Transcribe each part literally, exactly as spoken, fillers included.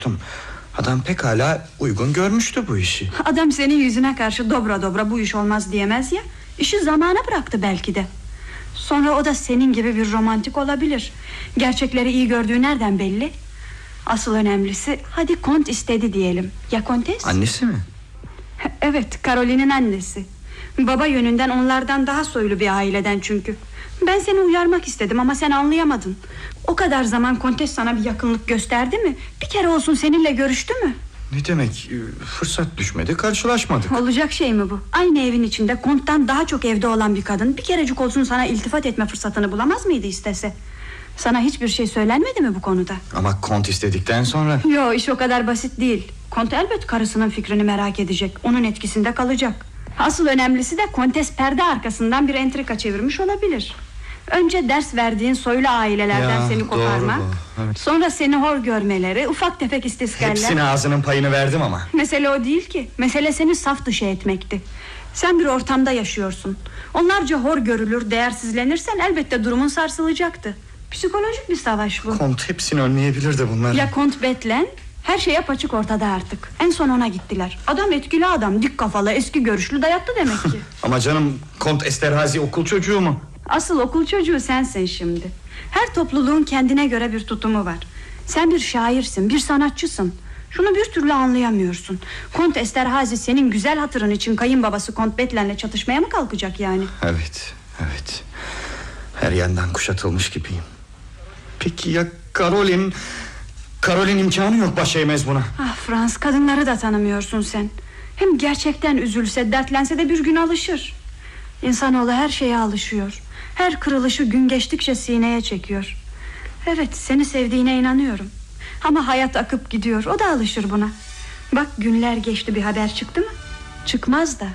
Adam pekala uygun görmüştü bu işi. Adam senin yüzüne karşı dobra dobra bu iş olmaz diyemez ya. İşi zamana bıraktı belki de. Sonra o da senin gibi bir romantik olabilir. Gerçekleri iyi gördüğü nereden belli? Asıl önemlisi, hadi kont istedi diyelim. Ya kontes? Annesi mi? Evet, Caroline'in annesi. Baba yönünden onlardan daha soylu bir aileden çünkü. Ben seni uyarmak istedim ama sen anlayamadın. O kadar zaman kontes sana bir yakınlık gösterdi mi? Bir kere olsun seninle görüştü mü? Ne demek? Fırsat düşmedi, karşılaşmadık. Olacak şey mi bu? Aynı evin içinde konttan daha çok evde olan bir kadın bir kerecik olsun sana iltifat etme fırsatını bulamaz mıydı istese? Sana hiçbir şey söylenmedi mi bu konuda? Ama kont istedikten sonra... Yo, iş o kadar basit değil. Kont elbet karısının fikrini merak edecek. Onun etkisinde kalacak. Asıl önemlisi de kontes perde arkasından bir entrika çevirmiş olabilir. Önce ders verdiğin soylu ailelerden ya, seni koparma, evet. Sonra seni hor görmeleri, ufak tefek istiskerler. Hepsine ağzının payını verdim ama. Mesele o değil ki. Mesele seni saf dışı etmekti. Sen bir ortamda yaşıyorsun. Onlarca hor görülür, değersizlenirsen elbette durumun sarsılacaktı. Psikolojik bir savaş bu. Kont hepsini önleyebilirdi bunlar. Ya Kont Betlen? Her şey apaçık ortada artık. En son ona gittiler. Adam etkili adam, dik kafalı, eski görüşlü, dayattı demek ki. Ama canım, Kont Esterhazy okul çocuğu mu? Asıl okul çocuğu sensin şimdi. Her topluluğun kendine göre bir tutumu var. Sen bir şairsin, bir sanatçısın. Şunu bir türlü anlayamıyorsun. Kont Esterhazy senin güzel hatırın için kayınbabası Kont Betlen'le çatışmaya mı kalkacak yani? Evet, evet. Her yandan kuşatılmış gibiyim. Peki ya Caroline? Caroline imkanı yok, baş eğmez buna. Ah Frans, kadınları da tanımıyorsun sen. Hem gerçekten üzülse, dertlense de bir gün alışır. İnsanoğlu her şeye alışıyor. Her kırılışı gün geçtikçe sineye çekiyor. Evet, seni sevdiğine inanıyorum. Ama hayat akıp gidiyor, o da alışır buna. Bak, günler geçti, bir haber çıktı mı? Çıkmaz da.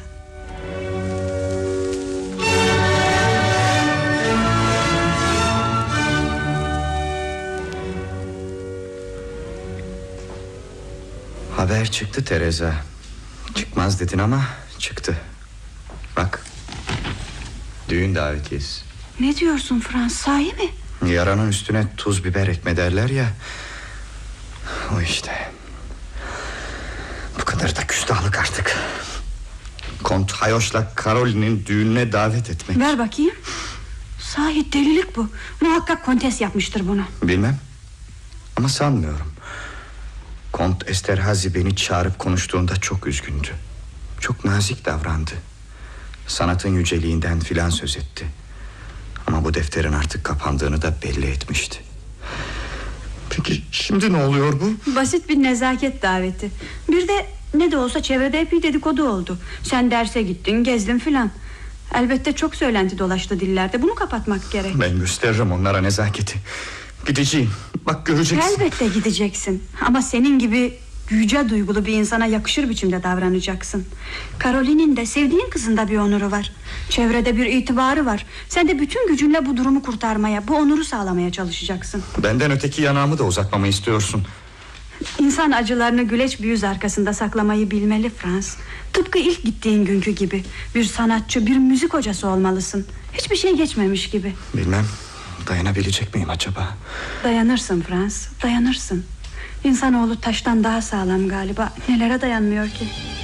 Haber çıktı Teresa. Çıkmaz dedin ama çıktı. Bak, düğün davetiyesi. Ne diyorsun Frans, sahi mi? Yaranın üstüne tuz biber ekme derler ya. O işte. Bu kadar da küstahlık artık. Kont Hayoş'la Caroline'in düğününe davet etmek. Ver bakayım. Sahi delilik bu. Muhakkak kontes yapmıştır bunu. Bilmem, ama sanmıyorum. Kont Esterhazy beni çağırıp konuştuğunda çok üzgündü. Çok nazik davrandı. Sanatın yüceliğinden filan söz etti. Ama bu defterin artık kapandığını da belli etmişti. Peki şimdi ne oluyor bu? Basit bir nezaket daveti. Bir de ne de olsa çevrede epey dedikodu oldu. Sen derse gittin, gezdin filan. Elbette çok söylenti dolaştı dillerde. Bunu kapatmak gerek. Ben gösteririm onlara nezaketi. Gideceğim, bak göreceksin. Elbette gideceksin. Ama senin gibi yüce duygulu bir insana yakışır biçimde davranacaksın. Caroline'in de, sevdiğin kızın da bir onuru var. Çevrede bir itibarı var. Sen de bütün gücünle bu durumu kurtarmaya, bu onuru sağlamaya çalışacaksın. Benden öteki yanağımı da uzatmamı istiyorsun. İnsan acılarını güleç bir yüz arkasında saklamayı bilmeli Frans. Tıpkı ilk gittiğin günkü gibi. Bir sanatçı, bir müzik hocası olmalısın. Hiçbir şey geçmemiş gibi. Bilmem, dayanabilecek miyim acaba? Dayanırsın Frans, dayanırsın. İnsanoğlu taştan daha sağlam galiba. Nelere dayanmıyor ki?